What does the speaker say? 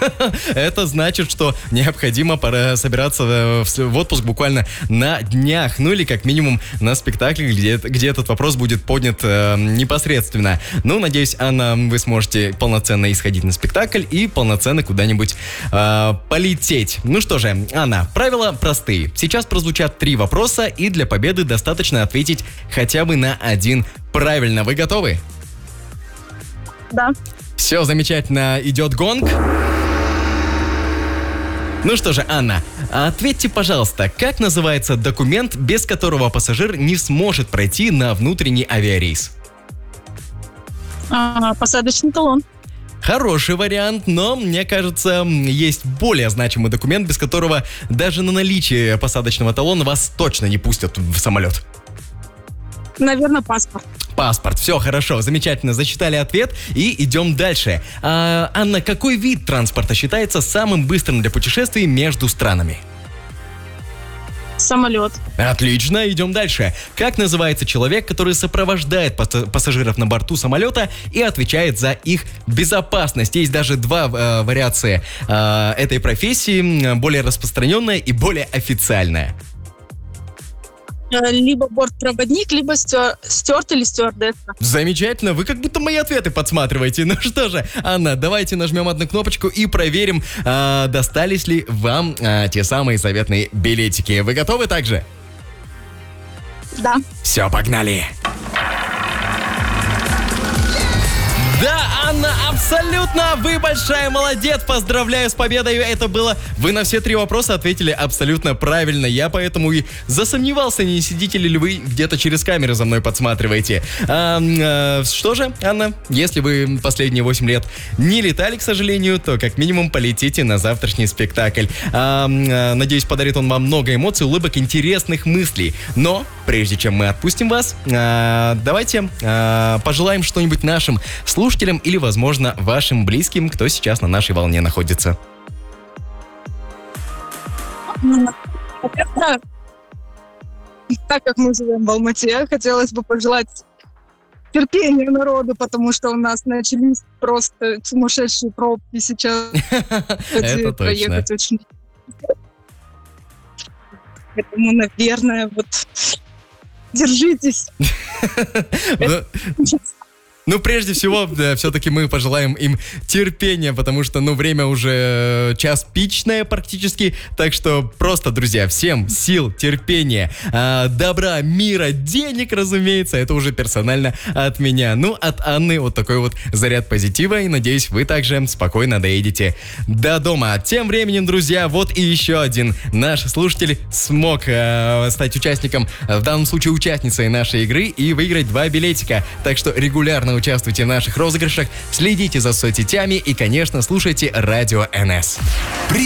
Это значит, что необходимо пора собираться в отпуск буквально на днях. Ну или как минимум на спектакле, где этот вопрос будет поднят непосредственно. Ну, надеюсь, Анна, вы сможете полноценно исходить на спектакль и полноценно куда-нибудь полететь. Ну что же, Анна, правила простые. Сейчас прозвучат 3 вопроса, и для победы достаточно ответить хотя бы на один правильно. Вы готовы? Да. Все замечательно, идет гонг. Ну что же, Анна, ответьте, пожалуйста, как называется документ, без которого пассажир не сможет пройти на внутренний авиарейс? Посадочный талон. Хороший вариант, но, мне кажется, есть более значимый документ, без которого даже на наличие посадочного талона вас точно не пустят в самолет. Наверное, паспорт. Паспорт. Все хорошо, замечательно. Засчитали ответ и идем дальше. Анна, какой вид транспорта считается самым быстрым для путешествий между странами? Самолет. Отлично, идем дальше. Как называется человек, который сопровождает пассажиров на борту самолета и отвечает за их безопасность? Есть даже 2 вариации этой профессии, более распространенная и более официальная. Либо бортпроводник, либо стюард или стюардесса. Замечательно, вы как будто мои ответы подсматриваете. Ну что же, Анна, давайте нажмем одну кнопочку и проверим, достались ли вам те самые заветные билетики. Вы готовы также? Да. Все, погнали. Да, Анна, абсолютно, вы большая молодец, поздравляю с победой, это было, вы на все 3 вопроса ответили абсолютно правильно, я поэтому и засомневался, не сидите ли вы где-то через камеры за мной подсматриваете. Что же, Анна, если вы последние 8 лет не летали, к сожалению, то как минимум полетите на завтрашний спектакль. Надеюсь, подарит он вам много эмоций, улыбок, интересных мыслей, но прежде чем мы отпустим вас, давайте пожелаем что-нибудь нашим слушателям или, возможно, вашим близким, кто сейчас на нашей волне находится. Так как мы живем в Алмате, хотелось бы пожелать терпения народу, потому что у нас начались просто сумасшедшие пробки сейчас. Это точно. Проехать очень. Поэтому, наверное, вот держитесь. Ну, прежде всего, все-таки мы пожелаем им терпения, потому что, время уже час пичное практически, так что просто, друзья, всем сил, терпения, добра, мира, денег, разумеется, это уже персонально от меня. Ну, от Анны вот такой вот заряд позитива, и, надеюсь, вы также спокойно доедете до дома. Тем временем, друзья, вот и еще один наш слушатель смог стать участником, в данном случае участницей нашей игры, и выиграть 2 билетика, так что регулярно участвуйте в наших розыгрышах, следите за соцсетями и, конечно, слушайте Радио НС.